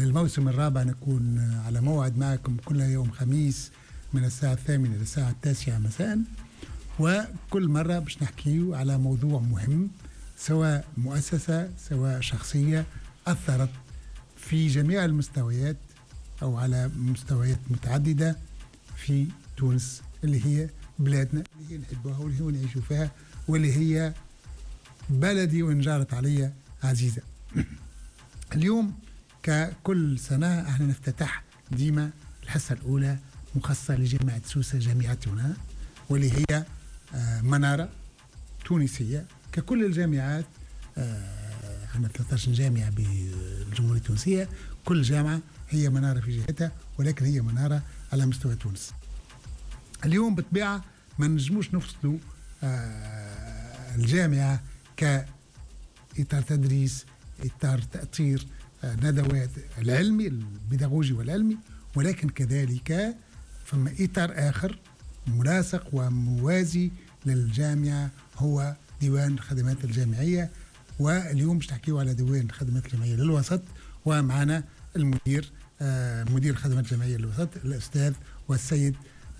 الموسم الرابع نكون على موعد معكم كل يوم خميس من الساعة 8 إلى الساعة 9 مساء، وكل مرة باش نحكيو على موضوع مهم، سواء مؤسسة سواء شخصية أثرت في جميع المستويات أو على مستويات متعددة في تونس، اللي هي بلادنا، اللي هي نحبها واللي هي نعيشوا فيها، واللي هي بلدي وإن جارت علي عزيزة. اليوم ككل سنة احنا نفتتح ديما الحصة الأولى مخصصة لجامعة سوسة جامعتنا، واللي هي منارة تونسية ككل الجامعات. احنا 13 جامعة بالجمهورية التونسية، كل جامعة هي منارة في جهتها، ولكن هي منارة على مستوى تونس. اليوم بالطبيعة ما نجموش نفصلوا الجامعة كإطار تدريس، إطار تأطير ندوات العلمي البيداغوجي والعلمي، ولكن كذلك فما إطار آخر ملاصق وموازي للجامعة هو ديوان الخدمات الجامعية. واليوم باش نحكيو على ديوان الخدمات الجامعية للوسط، ومعنا المدير مدير الخدمات الجامعية للوسط الأستاذ والسيد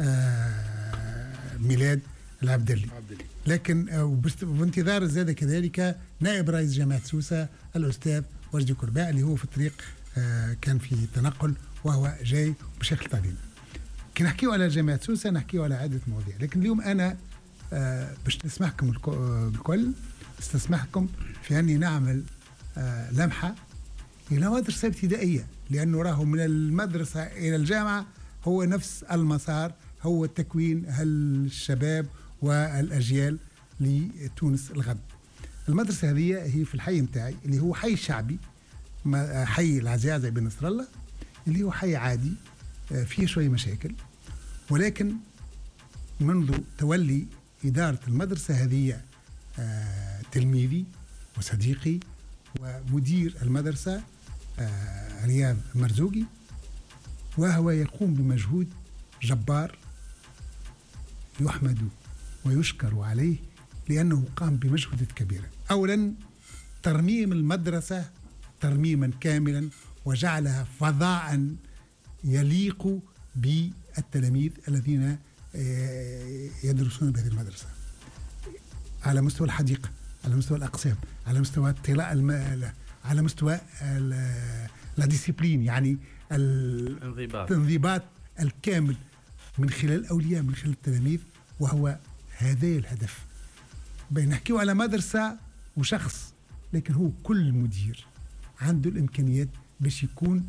ميلاد العبدلي. لكن بانتظار زاد كذلك نائب رئيس جامعة سوسة الأستاذ وجدي كرباء، اللي هو في الطريق كان في تنقل وهو جاي باش يخلط علينا. كي نحكيو على جامعة سوسة نحكيو على عدة مواضيع، لكن اليوم أنا باش نسمحكم الكل استسمحكم في أني نعمل لمحة إلى مدرسة ابتدائية، لأنه راهو من المدرسة إلى الجامعة هو نفس المسار، هو تكوين الشباب والأجيال لتونس الغد. المدرسة هذه هي في الحي متاعي اللي هو حي شعبي، حي العزازة بن نصر الله، اللي هو حي عادي فيه شوية مشاكل، ولكن منذ تولي إدارة المدرسة هذه تلميذي وصديقي ومدير المدرسة رياض مرزوقي، وهو يقوم بمجهود جبار يحمد ويشكر عليه، لأنه قام بمجهودات كبيرة. أولا ترميم المدرسة ترميما كاملا وجعلها فضاء يليق بالتلاميذ الذين يدرسون بهذه المدرسة، على مستوى الحديقة، على مستوى الأقسام، على مستوى اطلاع الماء، على مستوى الديسيبلين، يعني الانضباط الكامل من خلال الأولياء، من خلال التلاميذ، وهو هذا الهدف. نحكيو على مدرسة وشخص، لكن هو كل مدير عنده الإمكانيات باش يكون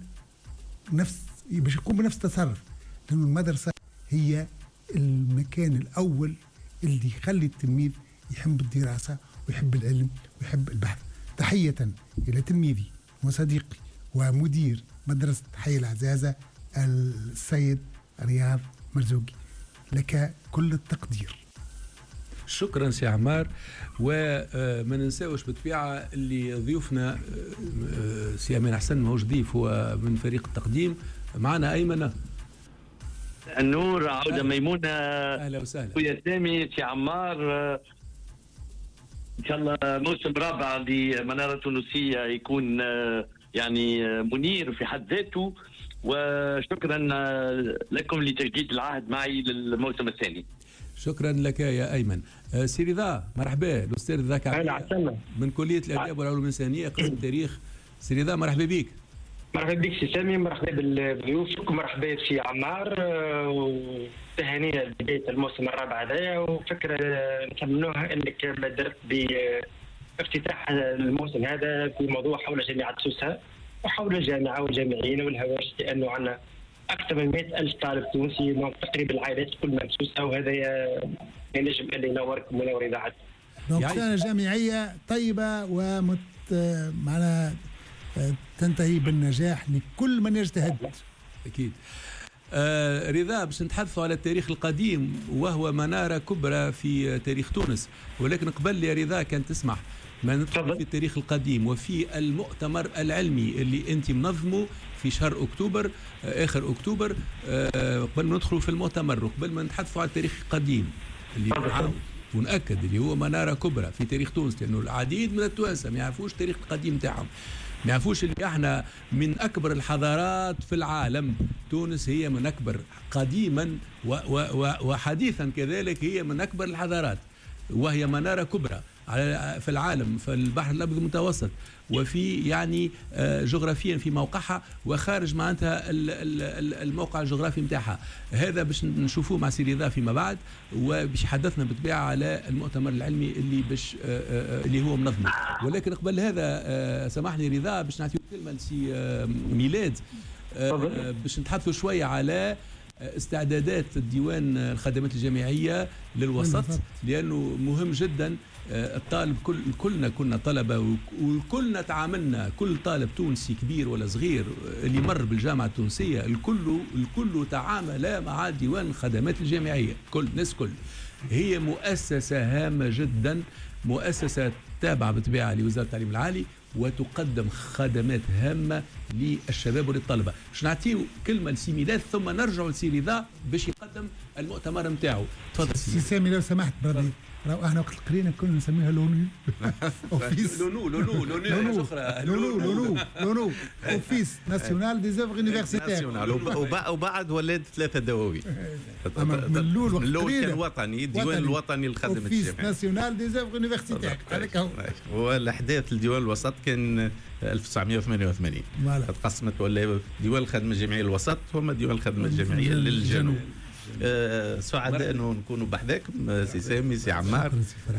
بنفس التصرف، لأن المدرسة هي المكان الأول اللي يخلي التلميذ يحب الدراسة ويحب العلم ويحب البحث. تحية إلى تلميذي وصديقي ومدير مدرسة حي العزازة السيد رياض مرزوقي، لك كل التقدير. شكرا سي عمار. وما ننساوش بالطبيعة اللي ضيوفنا سي أمين حسن ماهوش ضيف، هو من فريق التقديم. معنا أيمنة النور، عودة ميمونة، أهلا وسهلا خويا سامي، سي عمار. إن شاء الله موسم رابع لمنارة تونسية يكون يعني منير في حد ذاته، وشكرا لكم لتجديد العهد معي للموسم الثاني. شكرا لك يا أيمن. سي رضا مرحبا، الأستاذ رضا كعبية من كلية الآداب والعلوم الإنسانية قسم التاريخ. سي رضا مرحبا بك. مرحبا بك سي سامي، مرحبا بالضيوف، مرحبا سي عمار، وتهانينا لبداية الموسم الرابع هذايا، وفكرة نتمنوها انك بدرت بافتتاح الموسم هذا بموضوع حول جامعة سوسة وحول الجامعة والجامعيين والهواشي، لأنه عندنا أكثر من 100,000 طالب تونسي، تقريبا العائلات كلها سوسة، وهذا ينجم اللي ينوركم وينور إذاعتكم. سنة جامعية طيبة معنا تنتهي بالنجاح لكل من يجتهد. أكيد. رضا، باش نتحدثوا على التاريخ القديم وهو منارة كبرى في تاريخ تونس، ولكن قبل يا رضا كان تسمح ما ندخل في التاريخ القديم وفي المؤتمر العلمي اللي أنت منظمه في شهر أكتوبر، آخر أكتوبر، قبل ما ندخلوا في المؤتمر وقبل ما نتحدثوا على التاريخ القديم اللي ونأكد اللي هو منارة كبرى في تاريخ تونس، لأنه العديد من التوانسة ما يعرفوش التاريخ القديم تاعهم. ما يعرفوش اللي احنا من اكبر الحضارات في العالم. تونس هي من اكبر قديما وحديثا كذلك، هي من اكبر الحضارات، وهي منارة كبرى في العالم في البحر الأبيض المتوسط، وفي يعني جغرافيا في موقعها وخارج معناتها الموقع الجغرافي نتاعها. هذا باش نشوفوه مع سي رضا فيما بعد، وباش يحدثنا بالطبيعه على المؤتمر العلمي اللي باش اللي هو منظمه. ولكن قبل هذا سامحني رضا باش نعطيو كلمه لسي ميلاد باش نتحدثوا شويه على استعدادات الديوان الخدمات الجامعية للوسط، لأنه مهم جدا. الطالب كلنا كنا طلبة وكلنا تعاملنا، كل طالب تونسي كبير ولا صغير اللي مر بالجامعة التونسية الكل تعامل مع ديوان الخدمات الجامعية، كل الناس كل. هي مؤسسة هامة جدا، مؤسسة تابعة بالطبيعة لوزارة التعليم العالي، وتقدم خدمات هامة للشباب وللطلبة. باش نعطيو كلمة لسي ميلاد ثم نرجع لسي رضا باش يقدم المؤتمر نتاعو. تفضل سي سامي لو سمحت بربي. راهو احنا وقت القرينا كنا نسميها لونو اوفيس لونو اوفيس ناسيونال دي زوفر يونيفرسيتير، وبعد ولات 3 دواوين. من الاول وقت القرينا كان وطني، الديوان الوطني للخدمة الجامعية، اوفيس ناسيونال دي زوفر يونيفرسيتير. هذاك هو الاحداث الديوان الوسط كان 1988 تقسمت ولا ديوان الخدمة الجامعية الوسط هما ديوان الخدمة الجامعية للجنوب. سعداء انه نكونوا بحذاكم سي سامي سي عمار.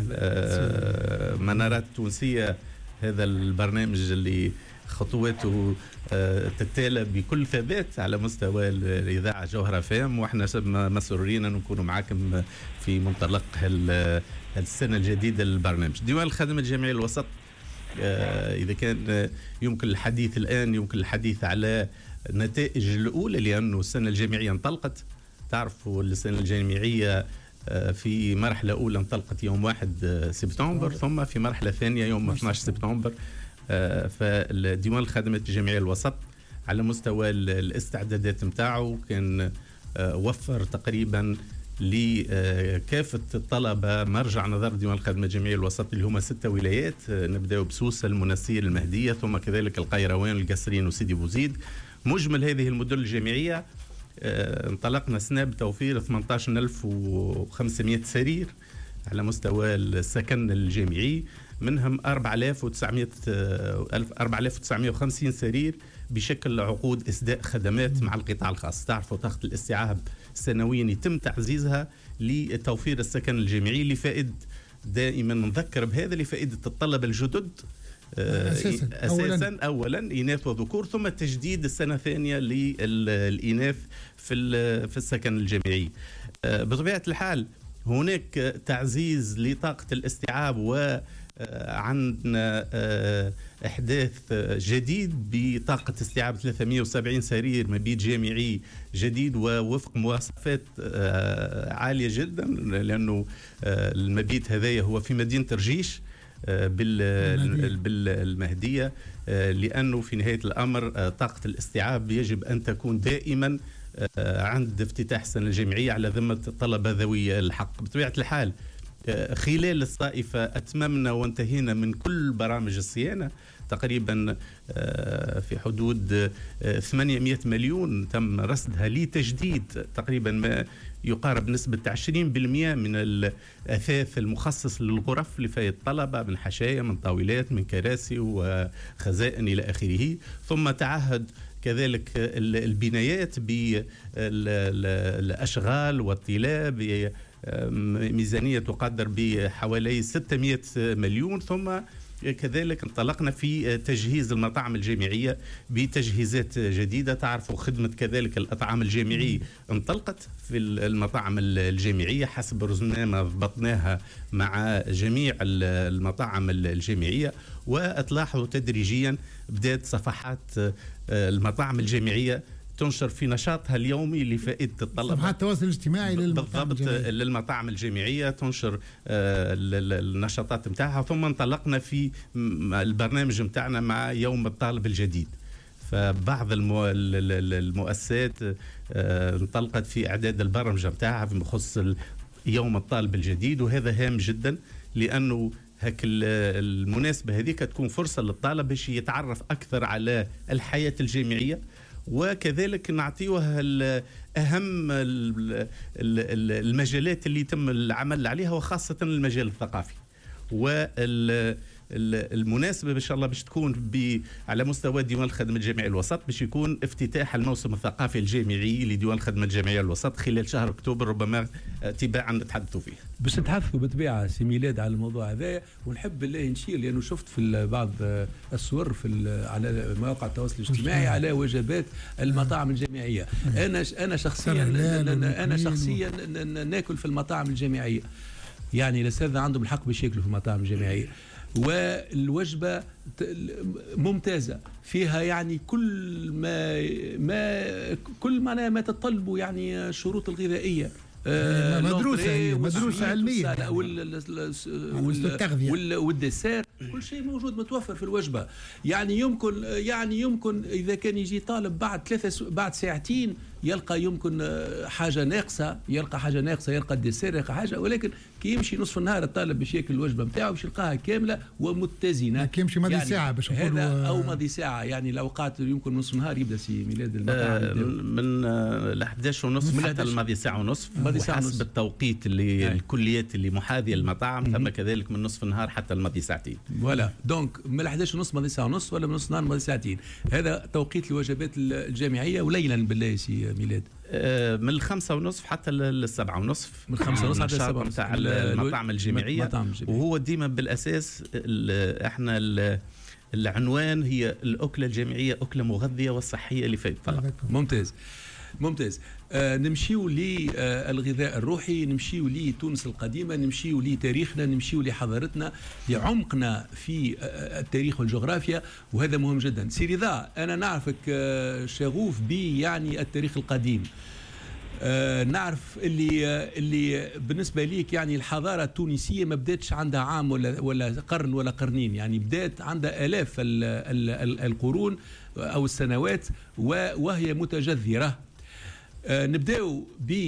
منارات التونسية هذا البرنامج اللي خطواته تتالى بكل ثبات على مستوى الإذاعة جوهرة فام، واحنا مسرورين أن نكونوا معكم في منطلق السنة الجديدة للبرنامج. ديوان الخدمة الجامعية الوسط إذا كان يمكن الحديث الآن، يمكن الحديث على النتائج الأولى، لأنه السنة الجامعية انطلقت. تعرفوا السنة الجامعية في مرحلة أولى انطلقت يوم 1 سبتمبر، ثم في مرحلة ثانية يوم 12 سبتمبر. فالديوان الخدمات الجامعية الوسط على مستوى الاستعدادات متاعه كان وفر تقريبا لكافة الطلبة مرجع نظر ديوان الخدمة الجامعية الوسط اللي هما 6 ولايات. نبدأ بسوسة، المنسية، المهدية، ثم كذلك القيروان، القصرين وسيدي بوزيد. مجمل هذه المدن الجامعية انطلقنا سنة بتوفير 18500 سرير على مستوى السكن الجامعي، منهم 4950 سرير بشكل عقود إسداء خدمات مع القطاع الخاص. تعرفوا ضغط الاستيعاب سنويا يتم تعزيزها لتوفير السكن الجامعي لفائدة، دائما نذكر بهذا، لفائدة الطلبة الجدد أساساً أولاً إناث وذكور، ثم تجديد السنة الثانية للإناث في السكن الجامعي. بطبيعة الحال هناك تعزيز لطاقة الاستيعاب، وعندنا إحداث جديد بطاقة استيعاب 370 سرير مبيت جامعي جديد ووفق مواصفات عالية جدا، لأنه المبيت هذايا هو في مدينة رجيش بالمهدية، لأنه في نهاية الأمر طاقة الاستيعاب يجب أن تكون دائما عند افتتاح السنة الجامعية على ذمة الطلبة ذوي الحق. بطبيعة الحال خلال الصائفة أتممنا وانتهينا من كل برامج الصيانة، تقريبا في حدود 800 مليون تم رصدها لتجديد تقريبا ما يقارب نسبة 20% من الأثاث المخصص للغرف لفائدة الطلبة، من حشايا، من طاولات، من كراسي وخزائن إلى آخره. ثم تعهد كذلك البنايات بالأشغال والطلاء بميزانية تقدر بحوالي 600 مليون. ثم كذلك انطلقنا في تجهيز المطاعم الجامعية بتجهيزات جديدة. تعرفوا خدمة كذلك الأطعام الجامعي انطلقت في المطاعم الجامعية حسب رزنامة ضبطناها مع جميع المطاعم الجامعية، وتلاحظوا تدريجيا بدأت صفحات المطاعم الجامعية تنشر في نشاطها اليومي لفائدة الطلبة. صفحات التواصل الاجتماعي للمطاعم الجامعية تنشر النشاطات متاعها. ثم انطلقنا في البرنامج متاعنا مع يوم الطالب الجديد، فبعض المؤسسات انطلقت في إعداد البرمجة متاعها بخصوص يوم الطالب الجديد، وهذا هام جدا لأنه هك المناسبة هذيك تكون فرصة للطالب باش يتعرف أكثر على الحياة الجامعية، وكذلك نعطيوها أهم المجالات اللي يتم العمل عليها، وخاصة المجال الثقافي. والمناسبة إن شاء الله باش تكون على مستوى ديوان الخدمة الجامعية الوسط، باش يكون افتتاح الموسم الثقافي الجامعي لديوان الخدمة الجامعية الوسط خلال شهر أكتوبر، ربما تباعا نتحدثوا فيه. باش نتحدثوا بالطبيعة سي ميلاد على الموضوع هذا، ونحب بالله نشير لأنه شفت في بعض الصور على مواقع التواصل الاجتماعي على وجبات المطاعم الجامعية. أنا شخصيا ناكل في المطاعم الجامعية، يعني الأساتذة عندهم الحق باش ياكلوا في المطاعم الجامعية، والوجبة ممتازة فيها يعني كل ما تطلبوا يعني الشروط الغذائية، مدروسة علمية والدسير، كل شيء موجود متوفر في الوجبة. يعني يمكن إذا كان يجي طالب بعد ساعتين يلقى يمكن حاجة ناقصة، يلقى الدسير، يلقى حاجة، ولكن كي يمشي نصف النهار الطالب باش ياكل الوجبة نتاعو باش يلقاها كاملة ومتزنة. كي يمشي ماضي ساعة باش نقولوا أو ماضي ساعة، يعني الأوقات يمكن نصف النهار يبدأ سي ميلاد المطاعم من 11:30 حتى الماضي ساعة ونصف، وحسب التوقيت اللي الكليات اللي محاذية المطاعم، ثم كذلك من نصف النهار حتى الماضي ساعتين. ولا دونك من 11:30 ماضي ساعة ونصف، ولا من نصف النهار ماضي ساعتين. هذا توقيت الوجبات الجامعية. وليلا بالله سي ميلاد من 5:30 حتى 7:30، من 5:30 حتى 7:30 نتاع المطاعم الجامعية. وهو ديما بالأساس احنا العنوان هي الأكلة الجامعية، أكلة مغذية وصحية لفائدة الطلبة. ممتاز. نمشيو للغذاء الروحي، نمشيو لتونس القديمة، نمشيو لتاريخنا، نمشيو لحضارتنا، لعمقنا في التاريخ والجغرافيا، وهذا مهم جدا. سي رضا، أنا نعرفك شغوف يعني التاريخ القديم. نعرف اللي بالنسبة ليك يعني الحضارة التونسية ما بدأتش عندها عام ولا قرن ولا قرنين، يعني بدأت عندها آلاف القرون أو السنوات وهي متجذرة. نبدأ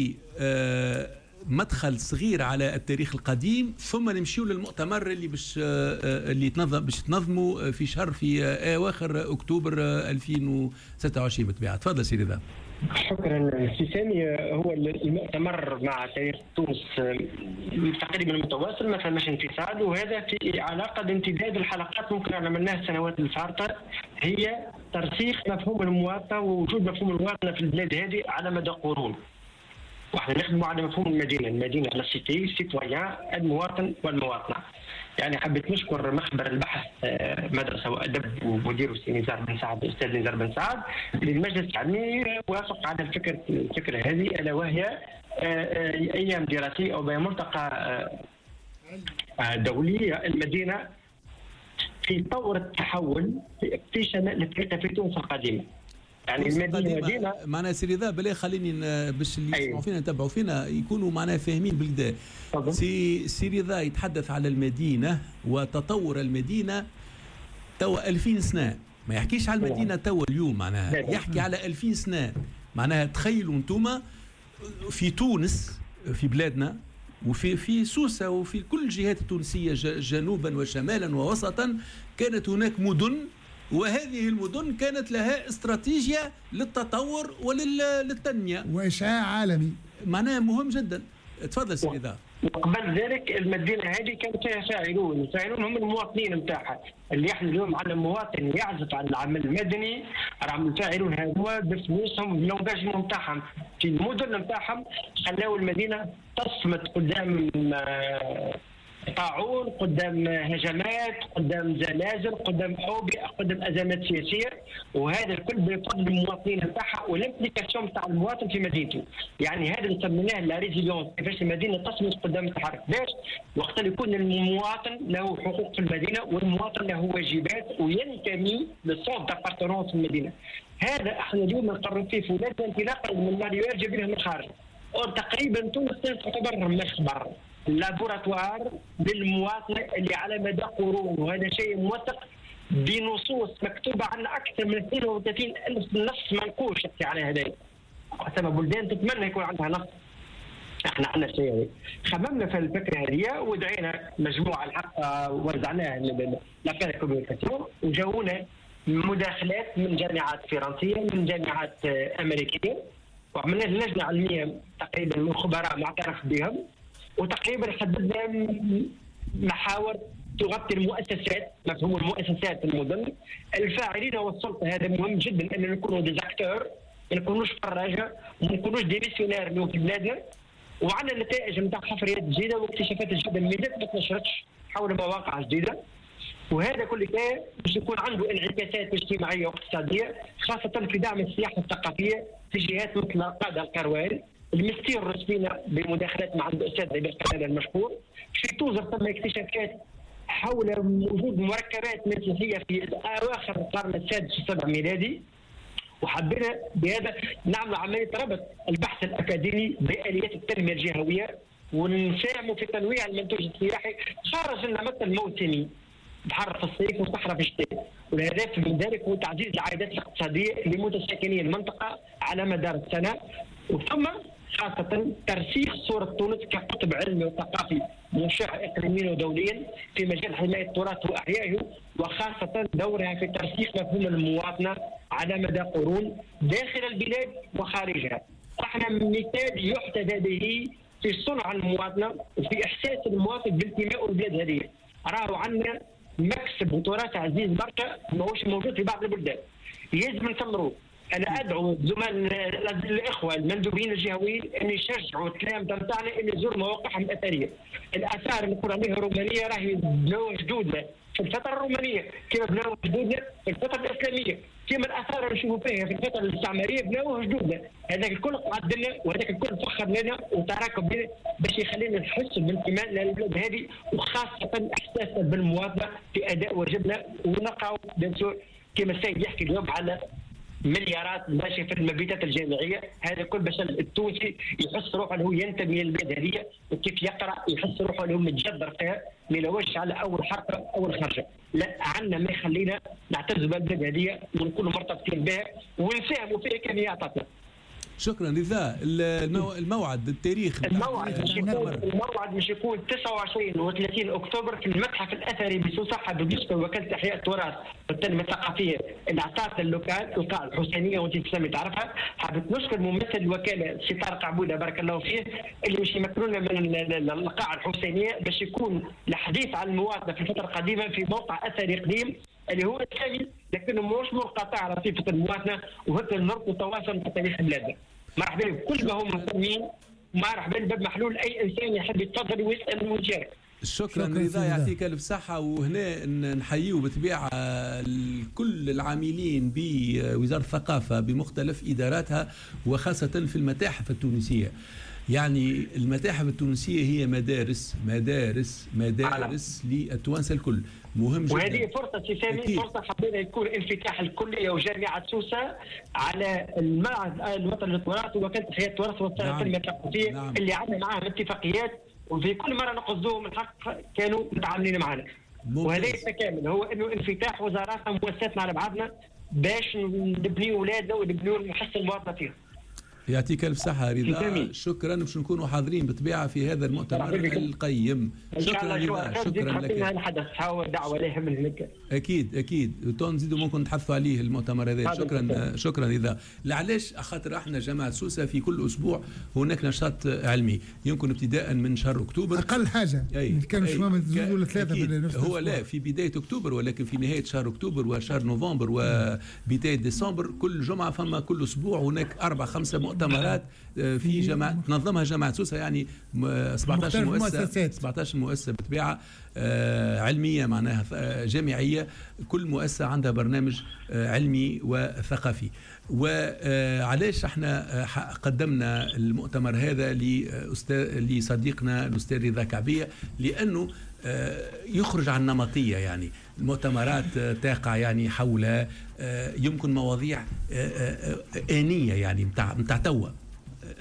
بمدخل صغير على التاريخ القديم، ثم نمشيو للمؤتمر اللي تنظموا في أواخر أكتوبر 2026 بالطبيعة. تفضل سيدي ذا. شكرا سي سامي. هو المؤتمر مع تاريخ تونس تقريبا متواصل، ما فماش انفصال، وهذا في علاقه بامتداد الحلقات ممكن عملناها السنوات الفارطه، هي ترسيخ مفهوم المواطنه ووجود مفهوم المواطنه في البلاد هذه على مدى قرون. واحنا نخدموا على مفهوم المدينه على السيتويان، المواطن والمواطنه. يعني حبيت نشكر مخبر البحث مدرسه وادب ومديره سي نزار بن سعد، الاستاذ نزار بن سعد، للمجلس العلمي وافق على الفكره هذه، الا وهي ايام دراسيه او بملتقى دولي المدينه في طور التحول في شمال افريقيا في تونس القديمه. يعني المدينه معناها سيدي ذا بالله خليني باش اللي يسمعوا فينا يتبعوا فينا يكونوا معناها فاهمين بالكدا. سيدي ذا يتحدث على المدينه وتطور المدينه توا 2000 سنه، ما يحكيش على المدينه توا اليوم، معناها يحكي على 2000 سنه. معناها تخيلوا انتم في تونس في بلادنا وفي سوسه وفي كل الجهات التونسيه جنوبا وشمالا ووسطا كانت هناك مدن، وهذه المدن كانت لها استراتيجية للتطور وللتنمية وإشعاع عالمي. معناها مهم جدا. تفضل سيدي ذا. وقبل ذلك المدينة هذه كان فيها فاعلون هم المواطنين نتاعها، اللي احنا اليوم على المواطن يعزف عن العمل المدني، راهم الفاعلون هذوما بفلوسهم بالانجاجمون نتاعهم في المدن نتاعهم، خلاو المدينة تصمت قدام طاعون، قدام هجمات، قدام زلازل، قدام اوبئه، قدام ازمات سياسيه، وهذا الكل بفضل المواطنين نتاعها والامبليكاسيون نتاع المواطن في مدينته. يعني هذا اللي سميناه لا ريزيليونس، كيفاش المدينه تصمد قدام التحرك. باش وقت اللي يكون المواطن له حقوق في المدينه والمواطن له واجبات وينتمي للسونت دابارتونونس في المدينه. هذا احنا اليوم نقرر فيه فولاد انطلاقا من ما يواجب به من الخارج. تقريبا تونس تعتبر مخبر لابوراتوار للمواطن اللي على مدى قرون، وهذا شيء موثق بنصوص مكتوبه عن اكثر من 32,000 نص منقوش يحكي على هذا. حسب بلدان تتمنى يكون عندها نص. احنا عندنا شيء خممنا في الفكره هذه ودعينا مجموعه الحق وزعناها لافير كوميونيكاسيون وجاونا مداخلات من جامعات فرنسيه من جامعات امريكيه وعملنا لجنه علميه تقريبا من خبراء معترف بهم وتقريبا حددنا محاور تغطي المؤسسات مفهوم المؤسسات المدن الفاعلين والسلطه. هذا مهم جدا ان نكونوا ديزاكتور ما نكونوش فراجه وما نكونوش ديميسيونير في بلادنا. وعندنا النتائج نتاع حفريات جديده واكتشافات جديده ميزات ما تنشرتش حول مواقع جديده وهذا كل شيء باش يكون عنده انعكاسات اجتماعيه واقتصاديه خاصه في دعم السياحه الثقافيه في جهات مثل قاده القروان المستير رسمينا بمداخلات مع الاستاذ عبد القادر المشكور. في توزر تم اكتشافات حول وجود مركبات مسيحيه في اواخر القرن السادس والسابع ميلادي وحبينا بهذا نعمل عمليه ربط البحث الاكاديمي باليات التنميه الجهويه ونساهموا في تنويع المنتوج السياحي خارج النمط الموسمي بحر في الصيف وصحراء في الشتاء. والهدف من ذلك هو تعزيز العائدات الاقتصاديه لمتساكني المنطقه على مدار السنه وثم خاصة ترسيخ صورة تونس كقطب علمي وثقافي منشع إقليميا ودوليا في مجال حماية التراث وإحيائه وخاصة دورها في ترسيخ مفهوم المواطنة على مدى قرون داخل البلاد وخارجها. احنا مثال يحتذى به في صنع المواطنة وفي إحساس المواطن بانتمائه للبلاد هذه. راهو عندنا مكسب وتراث عزيز برشا ماهوش موجود في بعض البلدان يجب نثمروه. انا ادعو زملاء الاخوه المندوبين الجهويين ان يشجعوا الكلام نتاعنا ان يزوروا مواقعهم الاثريه. الاثار اللي نقول عليها الرومانيه راهي بناو جدودنا في الفتره الرومانيه كما بناو جدودنا في الفتره الاسلاميه كما الاثار اللي نشوفوا فيها في الفتره الاستعماريه بناو جدودنا. هذاك الكل قعد لنا وهذاك الكل فخر لنا وتراكم لنا باش يخلينا نحس بالانتماء للبلاد هذه وخاصه احساسنا بالمواطنه في اداء واجبنا ونلقاو كما السيد يحكي اليوم على مليارات ماشيه في المبيتات الجامعيه. هذا كل باش التونسي يحس روحه انه ينتمي للبلاد هذه وكيف يقرا يحس روحه انه متجذر فيها ما يلوش على اول حركه اول خرجه. لا عندنا ما يخلينا نعتز بالبلاد هذه ونكونوا مرتبطين بها ونساهموا فيها كما يعطتنا. شكرا. رضا الموعد التاريخ الموعد مش يكون 29 و 30 اكتوبر في المتحف الاثري بسوسه بالنسبه لوكاله احياء التراث والتنميه الثقافيه اللي اعطت اللوكال القاعه الحسينيه وانت تسمي تعرفها. حبيت نشكر ممثل الوكاله السي طارق عبوده بارك الله فيه اللي باش يمكنونا من القاعه الحسينيه باش يكون الحديث عن المواطنه في الفتره القديمه في موقع اثري قديم اللي هو الثاني لكنه مش منقطع على صفه المواطنه وهذا نربط تواصل في تاريخ بلادنا. مرحبا بكل ما هم مهتمين ومرحبا باب محلول اي انسان يحب يتفضل ويسال ويشارك. شكرا رضا يعطيك الف صحه. وهنا نحييه بالطبيعه كل العاملين بوزاره الثقافه بمختلف اداراتها وخاصه في المتاحف التونسيه. يعني المتاحف التونسيه هي مدارس للتوانسه الكل. مهم جدا وهذه فرصه سامي فرصه حبينا يكون انفتاح الكليه وجامعه سوسه على المعهد الوطني للتراث ووكاله احياء التراث والتنميه الثقافيه اللي عندنا معاهم اتفاقيات وفي كل مره نقصدوهم الحق كانوا متعاملين معنا. وهذا ليس كامل هو انه انفتاح وزاراتنا ومؤسساتنا على بعضنا باش نبنيو اولادنا ونبنيو نحسن المواطنه فيهم. يعطيك الف صحة رضا. شكرا باش نكونوا حاضرين بالطبيعة في هذا المؤتمر القيم. شكرا رضا. شكرا لك. الحدث هو دعوة لها من هناك. أكيد نزيدوا ممكن نتحدثوا عليه المؤتمر هذا. شكرا رضا. علاش خاطر احنا جامعة سوسة في كل أسبوع هناك نشاط علمي يمكن ابتداء من شهر أكتوبر أقل حاجة كانوا شوية زوج ولا ثلاثة في نفس هو لا في بداية أكتوبر ولكن في نهاية شهر أكتوبر وشهر نوفمبر وبداية ديسمبر كل جمعة فما كل أسبوع هناك 4-5 مؤتمرات في جامعة تنظمها جامعة سوسة. يعني 17 مؤسسة بالطبيعة علمية معناها جامعية كل مؤسسة عندها برنامج علمي وثقافي. وعلاش احنا قدمنا المؤتمر هذا لصديقنا الأستاذ رضا كعبية لأنه يخرج عن النمطية. يعني المؤتمرات تقع يعني حول يمكن مواضيع آنية يعني متاع توا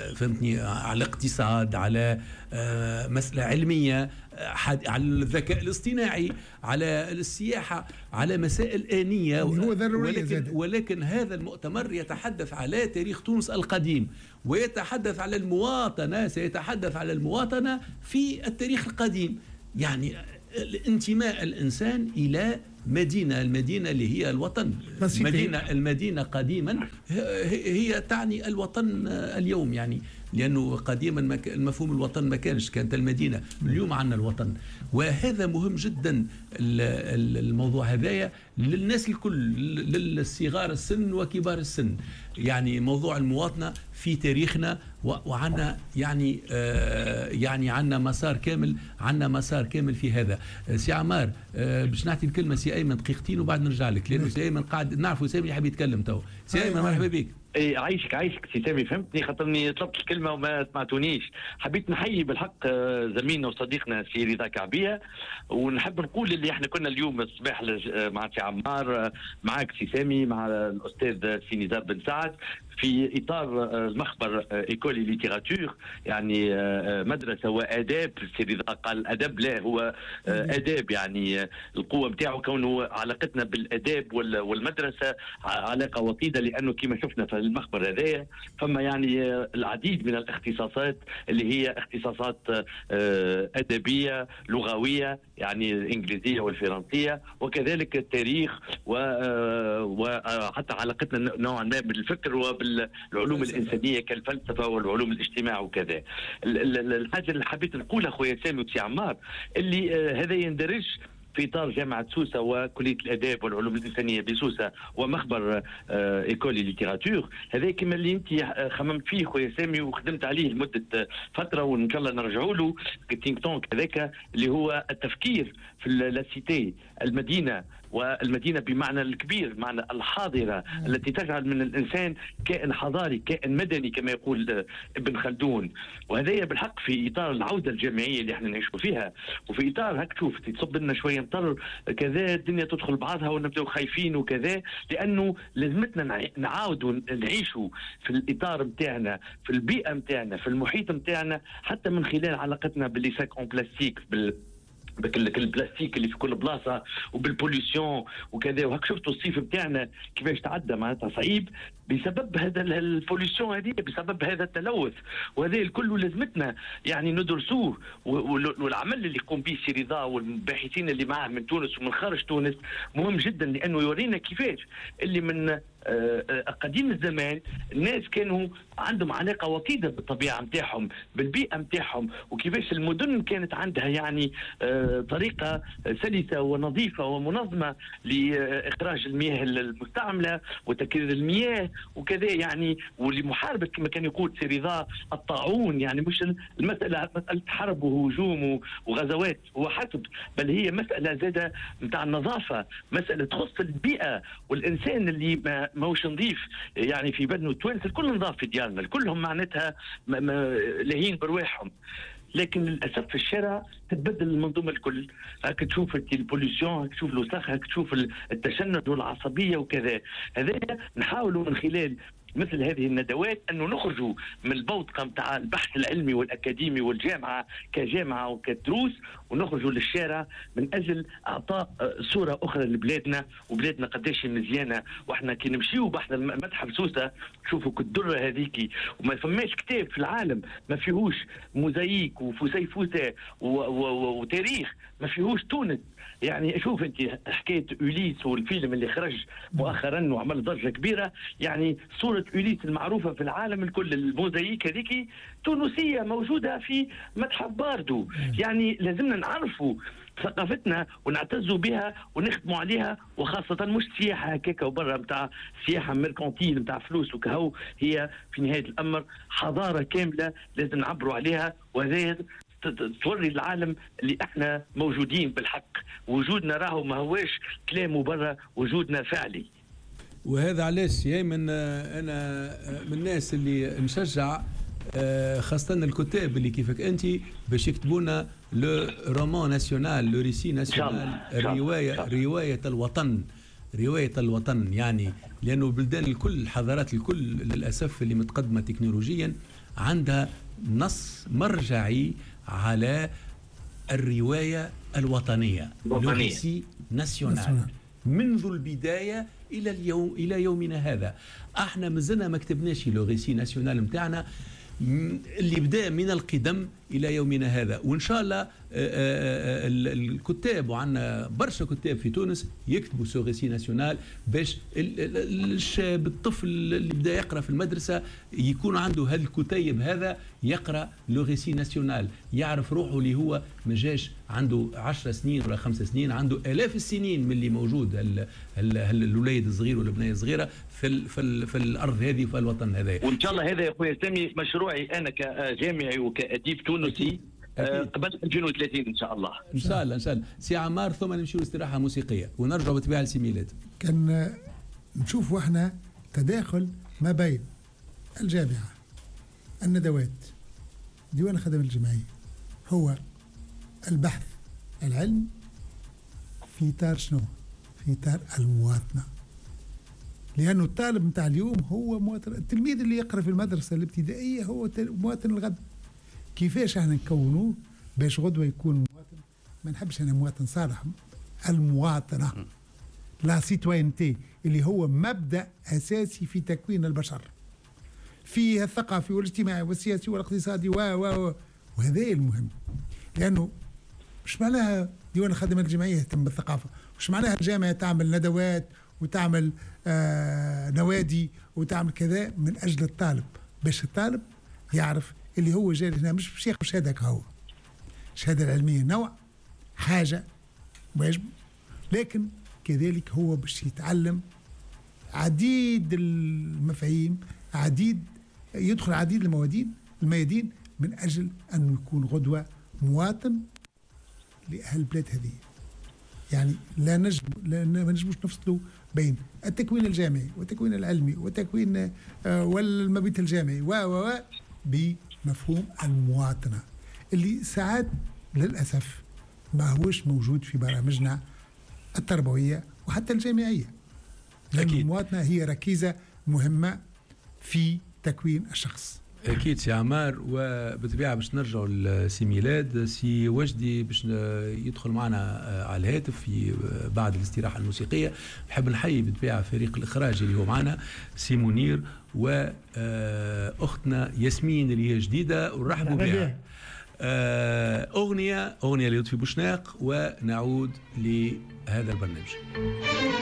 فهمتني، على الاقتصاد، على مسألة علمية، على الذكاء الاصطناعي، على السياحة، على مسائل آنية. ولكن هذا المؤتمر يتحدث على تاريخ تونس القديم، ويتحدث على المواطنة، سيتحدث على المواطنة في التاريخ القديم، يعني انتماء الإنسان إلى المدينة اللي هي الوطن. المدينة قديما هي تعني الوطن اليوم، يعني لأنه قديما المفهوم الوطن ما كانت المدينة، اليوم عندنا الوطن. وهذا مهم جدا الموضوع هذايا للناس الكل، للصغار السن وكبار السن، يعني موضوع المواطنة في تاريخنا، وعنا يعني عنا مسار كامل في هذا. سي عمار، باش نعطي الكلمة سي أيمن دقيقتين وبعد نرجع لك، لأنه سي أيمن قاعد نعرفه، سي أيمن يحب يتكلم تو. سي أيمن مرحبا بك. عايشك سي سامي، فهمتني خاطرني طلبت الكلمه وما سمعتونيش. حبيت نحيي بالحق زميلنا وصديقنا سي رضا كعبيه، ونحب نقول اللي احنا كنا اليوم الصباح مع سي عمار، معك سي سامي، مع الاستاذ سي نزار بن سعد، في اطار المخبر ايكولي ليتيراتور، يعني مدرسه واداب. سي رضا قال ادب، لا هو اداب، يعني القوه نتاعو كونه علاقتنا بالاداب والمدرسه علاقه وطيده، لانه كما شفنا في المخبر هذايا فما يعني العديد من الاختصاصات اللي هي اختصاصات ادبيه لغويه، يعني الانجليزيه والفرنسيه، وكذلك التاريخ، وحتى علاقتنا نوعا ما بالفكر وبالعلوم الانسانيه كالفلسفه والعلوم الاجتماع وكذا. الحاجه اللي حبيت نقولها خويا سامي وسي عمار، اللي هذا يندرج في اطار جامعه سوسه وكليه الاداب والعلوم الانسانيه بسوسه ومخبر ايكولي ليتيراتور، هذا كما اللي انت خممت فيه خويا سامي وخدمت عليه لمده فتره، وان شاء الله نرجعوا له الثينك تونك هذاك اللي هو التفكير في لاسيتي، المدينه، والمدينه بمعنى الكبير، معنى الحاضره التي تجعل من الانسان كائن حضاري، كائن مدني كما يقول ابن خلدون. وهذا بالحق في اطار العوده الجامعيه اللي احنا نعيشوا فيها، وفي اطار هاك تشوف تصب لنا شويه مطر كذا، الدنيا تدخل بعضها ونبداو خايفين وكذا، لانه لازمتنا نعاودوا نعيشوا في الاطار نتاعنا، في البيئه نتاعنا، في المحيط نتاعنا، حتى من خلال علاقتنا بالليساك اون بلاستيك، البلاستيك اللي في كل بلاصه، وبالبوليسيون وكذا. وهك شفتوا الصيف بتاعنا كيفاش تعدى، معناتها صعيب بسبب هذا البوليسيون هذه، بسبب هذا التلوث، وهذا الكل لازمتنا يعني ندرسوه. والعمل اللي يقوم به سي رضا والباحثين اللي معه من تونس ومن خارج تونس مهم جدا، لانه يورينا كيفاش اللي من قديم الزمان الناس كانوا عندهم علاقه وطيده بالطبيعه نتاعهم، بالبيئه نتاعهم، وكيفاش المدن كانت عندها يعني طريقه سلسه ونظيفه ومنظمه لاخراج المياه المستعمله وتكرير المياه وكذا، يعني ولمحاربه كما كان يقول سي رضا الطاعون. يعني مش المساله مساله حرب وهجوم وغزوات وحسب، بل هي مساله زاده نتاع النظافه، مساله تخص البيئه والانسان اللي ماهوش نظيف، يعني في بدنه التوانسه الكل نظاف في ديارنا، الكلهم معناتها لاهين برواحهم. لكن للاسف في الشارع تتبدل المنظومه الكل، هاك تشوف البوليسيون، هاك تشوف الوسخ، هاك تشوف التشنج والعصبيه وكذا. هذا نحاولوا من خلال مثل هذه الندوات أنه نخرجوا من البوتقة متاع البحث العلمي والأكاديمي والجامعة كجامعة وكدروس، ونخرجوا للشارع من أجل إعطاء صورة أخرى لبلادنا، وبلادنا قداش مزيانة. وإحنا كي نمشيو بحث متحف سوسة تشوفوا كالدرة هذيك، وما فماش كتاب في العالم ما فيهوش موزايك وفسيفوسة وتاريخ ما فيهوش تونس. يعني شوف انت حكايه أوليس والفيلم اللي خرج مؤخرا وعمل ضجه كبيره، يعني صوره أوليس المعروفه في العالم الكل، الموزايك هذيك تونسيه موجوده في متحف باردو. يعني لازمنا نعرفوا ثقافتنا ونعتزوا بها ونخدموا عليها، وخاصه مش سياحه هكاك وبرا نتاع سياحه ميركونتيل نتاع فلوس وكهو، هي في نهايه الامر حضاره كامله لازم نعبروا عليها، وهذا توري العالم اللي احنا موجودين بالحق، وجودنا راهو ما هواش كلام برا، وجودنا فعلي. وهذا علاش يا من انا من الناس اللي نشجع خاصة الكتاب اللي كيفك انت باش يكتبونا لو رومان ناسيونال، لو ريسي ناسيونال، رواية الوطن، رواية الوطن. يعني لأنه البلدان الكل، الحضارات الكل للأسف اللي متقدمة تكنولوجيا عندها نص مرجعي على الرواية الوطنية لوغيسي ناسيونال منذ البداية إلى اليوم، إلى يومنا هذا. احنا مازلنا ما كتبناش لوغيسي ناسيونال متاعنا اللي بدا من القدم الى يومنا هذا. وان شاء الله الكتاب، وعندنا برشا كتاب في تونس يكتبوا سو غيسي ناسيونال باش الشاب الطفل اللي بدا يقرا في المدرسه يكون عنده هذا الكتيب هذا يقرا لو غيسي ناسيونال، يعرف روحه اللي هو ما جاش عنده 10 سنين ولا 5 سنين، عنده آلاف السنين من اللي موجود الوليد الصغير ولا البنيه الصغيره في الارض هذه وفي الوطن هذا. وان شاء الله هذا يا خويا سامي مشروعي انا كجامعي وكأديب تونسي قبل 2030 ان شاء الله. ان شاء الله ان شاء الله. سي عمار، ثم نمشيو استراحه موسيقيه ونرجعوا بالطبيعه لسي ميلاد. كان نشوفوا احنا تداخل ما بين الجامعه، الندوات، ديوان الخدمه الجماعيه، هو البحث العلمي في اطار شنو؟ في اطار المواطنه. لانه الطالب نتاع اليوم هو مواطن، التلميذ اللي يقرا في المدرسه الابتدائيه هو مواطن الغد. كيفاش احنا نكونوه باش غدوه يكون مواطن؟ ما نحبش انا مواطن صالح، المواطنه لا سيتوينتي اللي هو مبدا اساسي في تكوين البشر، فيه الثقافي والاجتماعي والسياسي والاقتصادي وهذا المهم. لانه مش معناها ديوان الخدمه الجماعيه يهتم بالثقافه، مش معناها الجامعه تعمل ندوات وتعمل نوادي وتعمل كذا من اجل الطالب، باش الطالب يعرف اللي هو جاي هنا مش باش ياخذ شهاده هو. الشهاده العلميه نوع حاجه واجب، لكن كذلك هو باش يتعلم عديد المفاهيم، يدخل عديد الميادين من اجل انه يكون غدوه مواطن لاهل البلاد هذه. يعني ما نجموش نفصلوا بين التكوين الجامعي والتكوين العلمي والتكوين والمبيت الجامعي بمفهوم المواطنة اللي ساعات للأسف ما هوش موجود في برامجنا التربوية وحتى الجامعية. لأن المواطنة هي ركيزة مهمة في تكوين الشخص. اكيد سي عمار. وبالطبيعه باش نرجعوا لسي ميلاد، سي وجدي باش يدخل معنا على الهاتف في بعد الاستراحه الموسيقيه. نحب نحيي بالطبيعه فريق الاخراج اللي هو معنا، سي منير واختنا ياسمين اللي هي جديده ونرحبوا بها. اغنيه للطفي بوشناق ونعود لهذا البرنامج.